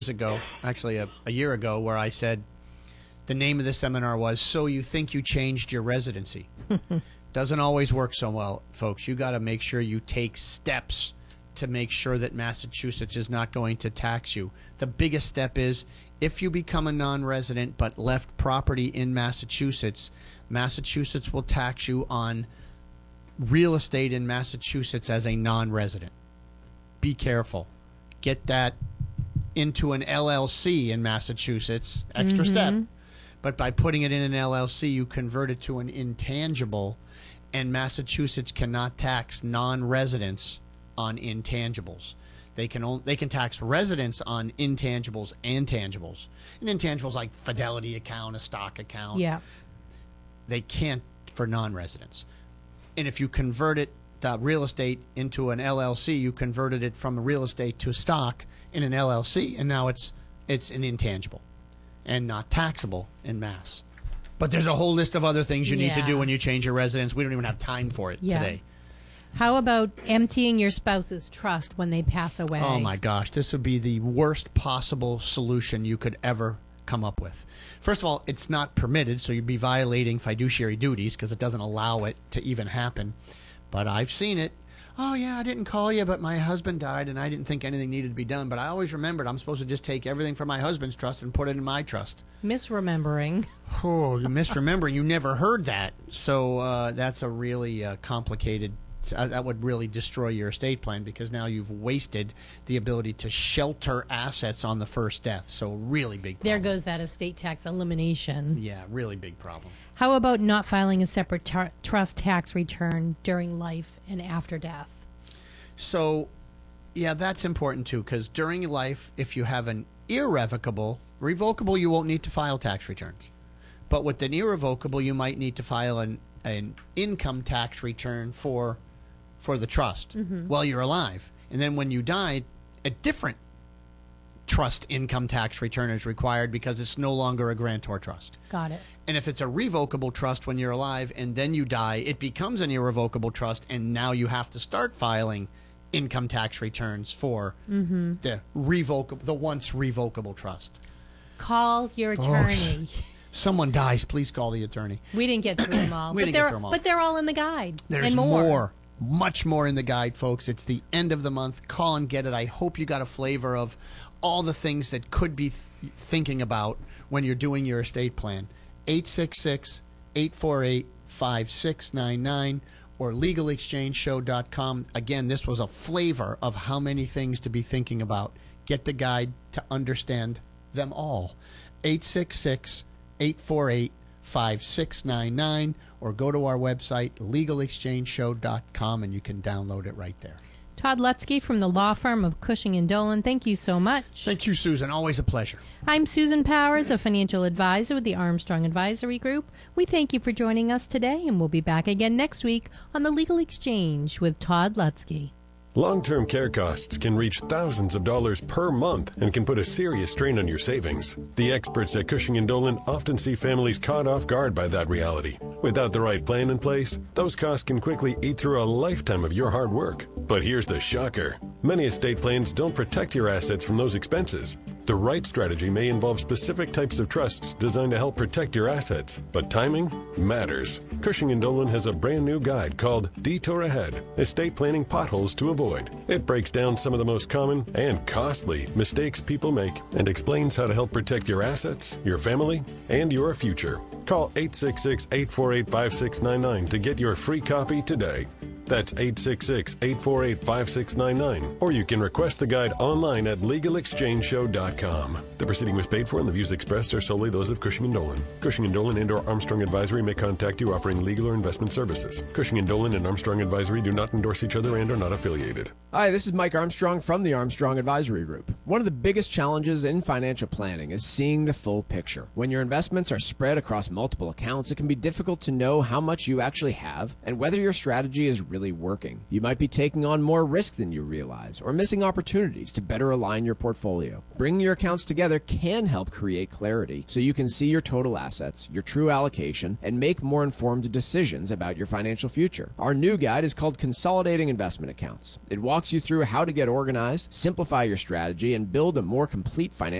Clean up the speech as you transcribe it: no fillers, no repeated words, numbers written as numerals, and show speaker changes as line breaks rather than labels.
ago, actually a year ago, where I said the name of the seminar was "So You Think You Changed Your Residency." Doesn't always work so well, folks. You got to make sure you take steps to make sure that Massachusetts is not going to tax you. The biggest step is if you become a non-resident but left property in Massachusetts, Massachusetts will tax you on real estate in Massachusetts as a non-resident. Be careful. Get that into an LLC in Massachusetts, extra step. But by putting it in an LLC, you convert it to an intangible, and Massachusetts cannot tax non-residents on intangibles. They can tax residents on intangibles and tangibles. And intangibles like fidelity account, a stock account.
Yeah.
They can't for non-residents. And if you convert it, the real estate, into an LLC, you converted it from a real estate to stock in an LLC, and now it's an intangible and not taxable in Mass. But there's a whole list of other things you need to do when you change your residence. We don't even have time for it today.
How about emptying your spouse's trust when they pass away?
Oh, my gosh. This would be the worst possible solution you could ever come up with. First of all, it's not permitted, so you'd be violating fiduciary duties because it doesn't allow it to even happen. But I've seen it. Oh, yeah, I didn't call you, but my husband died, and I didn't think anything needed to be done. But I always remembered I'm supposed to just take everything from my husband's trust and put it in my trust.
Misremembering.
Oh, you're misremembering. You never heard that. So that's a really complicated. That would really destroy your estate plan because now you've wasted the ability to shelter assets on the first death. So really big problem.
There goes that estate tax elimination.
Yeah, really big problem.
How about not filing a separate trust tax return during life and after death?
So, yeah, that's important too because during life, if you have an revocable, you won't need to file tax returns. But with an irrevocable, you might need to file an income tax return for the trust while you're alive. And then when you die, a different trust income tax return is required because it's no longer a grantor trust.
Got it.
And if it's a revocable trust when you're alive and then you die, it becomes an irrevocable trust, and now you have to start filing income tax returns for the once revocable trust.
Call your attorney.
Someone dies, please call the attorney.
We didn't get through them all. But they're all in the guide.
There's more. Much more in the guide, folks. It's the end of the month. Call and get it. I hope you got a flavor of all the things that could be thinking about when you're doing your estate plan. 866-848-5699 or legalexchangeshow.com. Again, this was a flavor of how many things to be thinking about. Get the guide to understand them all. 866-848-5699 or go to our website, legalexchangeshow.com, and you can download it right there.
Todd Lutzke from the law firm of Cushing & Dolan, thank you so much.
Thank you, Susan. Always a pleasure.
I'm Susan Powers, a financial advisor with the Armstrong Advisory Group. We thank you for joining us today, and we'll be back again next week on the Legal Exchange with Todd Lutzke.
Long-term care costs can reach thousands of dollars per month and can put a serious strain on your savings. The experts at Cushing & Dolan often see families caught off guard by that reality. Without the right plan in place, those costs can quickly eat through a lifetime of your hard work. But here's the shocker. Many estate plans don't protect your assets from those expenses. The right strategy may involve specific types of trusts designed to help protect your assets, but timing matters. Cushing & Dolan has a brand new guide called Detour Ahead, Estate Planning Potholes to Avoid. It breaks down some of the most common and costly mistakes people make and explains how to help protect your assets, your family, and your future. Call 866-848-5699 to get your free copy today. That's 866-848-5699. Or you can request the guide online at legalexchangeshow.com. The proceeding was paid for and the views expressed are solely those of Cushing & Dolan. Cushing & Dolan and/or Armstrong Advisory may contact you offering legal or investment services. Cushing & Dolan and Armstrong Advisory do not endorse each other and are not affiliated.
Hi, this is Mike Armstrong from the Armstrong Advisory Group. One of the biggest challenges in financial planning is seeing the full picture. When your investments are spread across multiple accounts, it can be difficult to know how much you actually have and whether your strategy is really really working. You might be taking on more risk than you realize, or missing opportunities to better align your portfolio. Bringing your accounts together can help create clarity so you can see your total assets, your true allocation, and make more informed decisions about your financial future. Our new guide is called Consolidating Investment Accounts. It walks you through how to get organized, simplify your strategy, and build a more complete financial